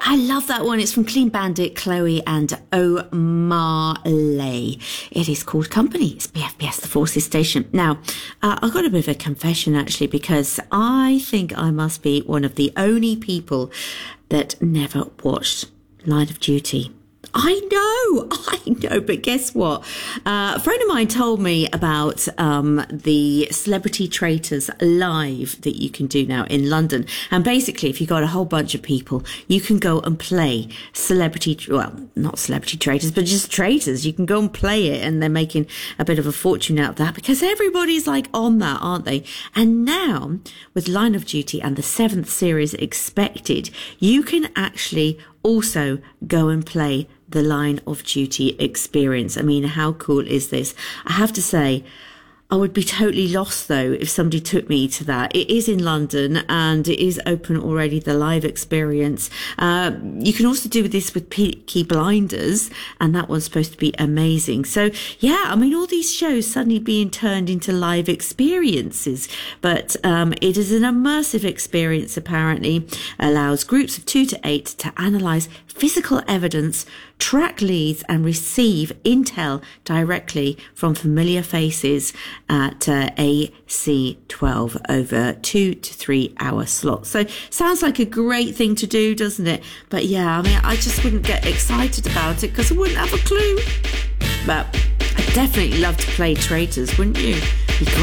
I love that one. It's from Clean Bandit, Chloe and O'Marley. It is called Company. It's BFBS, the Forces Station. Now, I've got a bit of a confession, actually, because I think I must be one of the only people that never watched Line of Duty. I know, but guess what? A friend of mine told me about the Celebrity Traitors Live that you can do now in London. And basically, if you've got a whole bunch of people, you can go and play not Celebrity Traitors, but just traitors. You can go and play it, and they're making a bit of a fortune out of that because everybody's like on that, aren't they? And now, with Line of Duty and the 7th series expected, you can actually also go and play the Line of Duty experience. I mean, how cool is this? I have to say, I would be totally lost, though, if somebody took me to that. It is in London and it is open already, the live experience. You can also do this with Peaky Blinders, and that one's supposed to be amazing. So, yeah, I mean, all these shows suddenly being turned into live experiences. But it is an immersive experience, apparently. Allows groups of 2 to 8 to analyse physical evidence, track leads and receive intel directly from familiar faces at AC12 over 2 to 3 hour slots. So sounds like a great thing to do, doesn't it? But yeah, I mean, I just wouldn't get excited about it because I wouldn't have a clue. But I'd definitely love to play Traitors, wouldn't you?